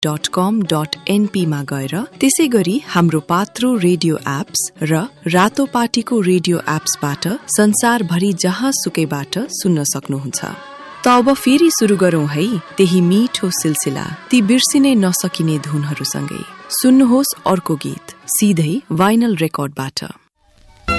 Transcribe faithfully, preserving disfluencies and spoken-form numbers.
Dot कम dot NP मा गएर त्यसै गरी हाम्रो पात्रो रेडियो एप्स र रातो पाटीको रेडियो एप्सबाट संसारभरि जहाँ सुकैबाट सुन्न सक्नुहुन्छ। त अब फेरि सुरु गरौं है त्यही मिठो सिलसिला ती बिर्सिनै नसकिने धुनहरूसँगै। सुन्नुहोस् अर्को गीत सिधै भाइनल रेकर्डबाट।